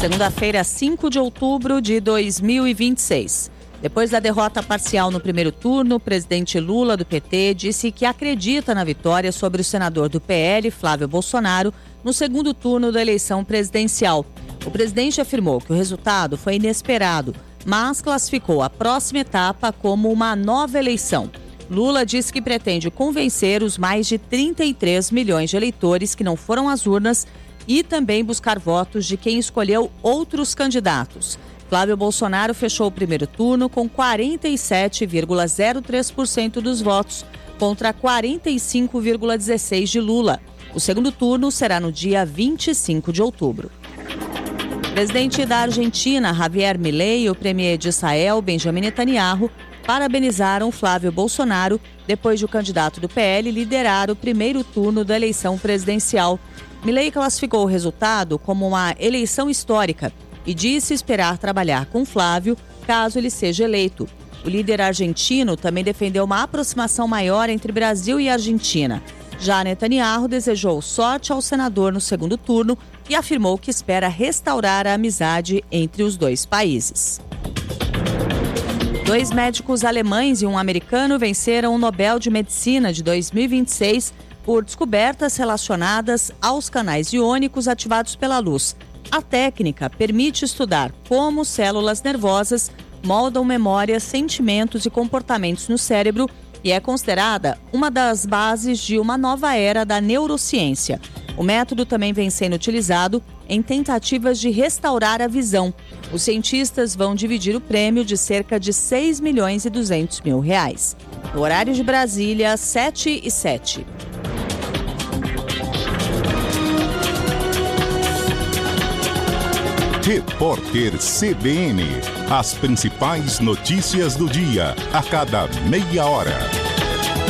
segunda-feira, 5 de outubro de 2026. Depois da derrota parcial no primeiro turno, o presidente Lula, do PT, disse que acredita na vitória sobre o senador do PL, Flávio Bolsonaro, no segundo turno da eleição presidencial. O presidente afirmou que o resultado foi inesperado, mas classificou a próxima etapa como uma nova eleição. Lula disse que pretende convencer os mais de 33 milhões de eleitores que não foram às urnas e também buscar votos de quem escolheu outros candidatos. Flávio Bolsonaro fechou o primeiro turno com 47,03% dos votos, contra 45,16% de Lula. O segundo turno será no dia 25 de outubro. O presidente da Argentina, Javier Milei, e o premier de Israel, Benjamin Netanyahu, parabenizaram Flávio Bolsonaro depois de o candidato do PL liderar o primeiro turno da eleição presidencial. Milei classificou o resultado como uma eleição histórica e disse esperar trabalhar com Flávio caso ele seja eleito. O líder argentino também defendeu uma aproximação maior entre Brasil e Argentina. Já Netanyahu desejou sorte ao senador no segundo turno e afirmou que espera restaurar a amizade entre os dois países. 2 médicos alemães e um americano venceram o Nobel de Medicina de 2026 por descobertas relacionadas aos canais iônicos ativados pela luz. A técnica permite estudar como células nervosas moldam memórias, sentimentos e comportamentos no cérebro e é considerada uma das bases de uma nova era da neurociência. O método também vem sendo utilizado em tentativas de restaurar a visão. Os cientistas vão dividir o prêmio de cerca de R$6.200.000. No horário de Brasília, 7h07. Repórter CBN. As principais notícias do dia, a cada meia hora.